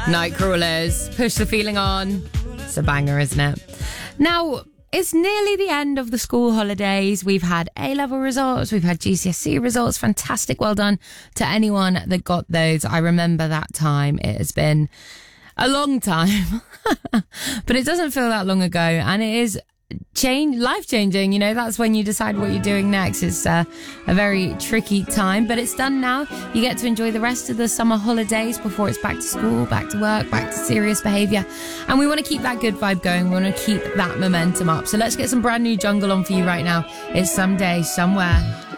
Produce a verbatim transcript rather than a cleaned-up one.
Nightcrawlers, Push the Feeling On. It's a banger, isn't it? Now, it's nearly the end of the school holidays. We've had A-level results. We've had G C S E results. Fantastic. Well done to anyone that got those. I remember that time. It has been a long time, but it doesn't feel that long ago. And it is change life changing. You know, that's when you decide what you're doing next. It's uh, a very tricky time, but it's done now. You get to enjoy the rest of the summer holidays before it's back to school, back to work, back to serious behaviour. And we want to keep that good vibe going. We want to keep that momentum up. So let's get some brand new Jungle on for you right now. It's Someday, Somewhere.